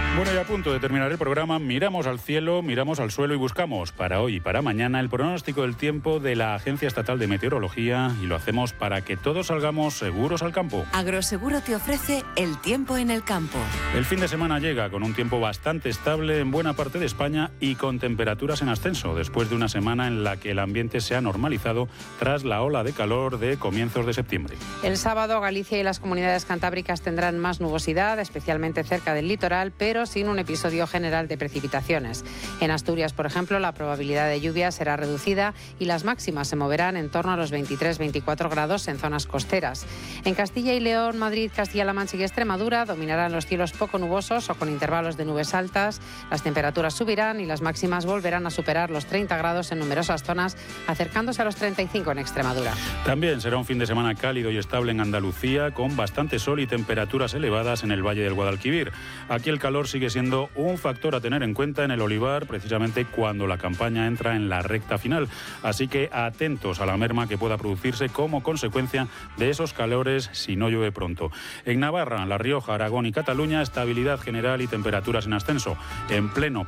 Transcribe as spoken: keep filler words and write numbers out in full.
Bueno, y a punto de terminar el programa, miramos al cielo, miramos al suelo y buscamos para hoy y para mañana el pronóstico del tiempo de la Agencia Estatal de Meteorología, y lo hacemos para que todos salgamos seguros al campo. Agroseguro te ofrece el tiempo en el campo. El fin de semana llega con un tiempo bastante estable en buena parte de España y con temperaturas en ascenso, después de una semana en la que el ambiente se ha normalizado tras la ola de calor de comienzos de septiembre. El sábado Galicia y las comunidades cantábricas tendrán más nubosidad, especialmente cerca del litoral, pero sin un episodio general de precipitaciones. En Asturias, por ejemplo, la probabilidad de lluvia será reducida y las máximas se moverán en torno a los veintitrés a veinticuatro grados en zonas costeras. En Castilla y León, Madrid, Castilla-La Mancha y Extremadura dominarán los cielos poco nubosos o con intervalos de nubes altas. Las temperaturas subirán y las máximas volverán a superar los treinta grados en numerosas zonas, acercándose a los treinta y cinco en Extremadura. También será un fin de semana cálido y estable en Andalucía, con bastante sol y temperaturas elevadas en el Valle del Guadalquivir. Aquí el calor sigue siendo un factor a tener en cuenta en el olivar, precisamente cuando la campaña entra en la recta final. Así que atentos a la merma que pueda producirse como consecuencia de esos calores si no llueve pronto. En Navarra, La Rioja, Aragón y Cataluña, estabilidad general y temperaturas en ascenso. En pleno